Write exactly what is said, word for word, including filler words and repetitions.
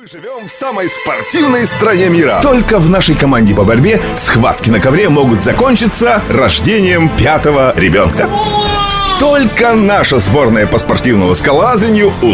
Мы живем в самой спортивной стране мира. Только в нашей команде по борьбе схватки на ковре могут закончиться рождением пятого ребенка. Только наша сборная по спортивному скалолазанию